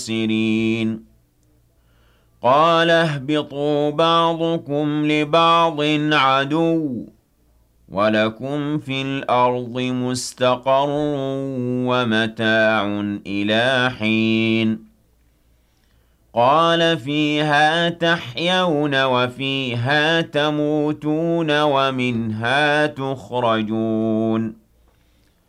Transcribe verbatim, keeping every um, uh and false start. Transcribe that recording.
خاسرين قال اهبطوا بعضكم لبعض عدو ولكم في الأرض مستقر ومتاع إلى حين قال فيها تحيون وفيها تموتون ومنها تخرجون